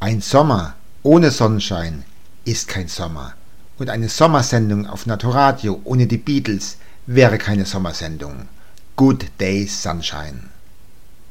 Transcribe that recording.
Ein Sommer ohne Sonnenschein ist kein Sommer. Und eine Sommersendung auf Naturradio ohne die Beatles wäre keine Sommersendung. Good Day Sunshine.